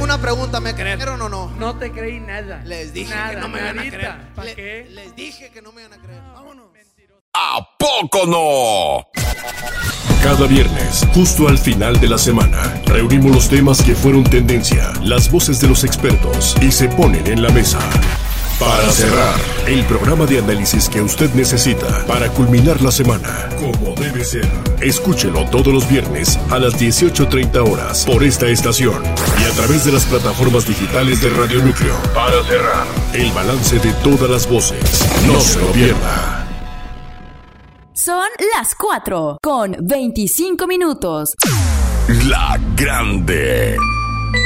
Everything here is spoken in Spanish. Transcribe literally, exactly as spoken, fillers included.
una pregunta, ¿me creyeron o no? No te creí nada. Les dije nada, que no me iban a creer. ¿Para Le, qué? Les dije que no me iban a creer. Vámonos. ¿A poco no? Cada viernes, justo al final de la semana, reunimos los temas que fueron tendencia, las voces de los expertos y se ponen en la mesa. Para cerrar, el programa de análisis que usted necesita para culminar la semana, como debe ser. Escúchelo todos los viernes a las dieciocho treinta horas por esta estación y a través de las plataformas digitales de Radio Núcleo. Para cerrar, el balance de todas las voces. No se lo pierda. Son las cuatro con veinticinco minutos. La Grande.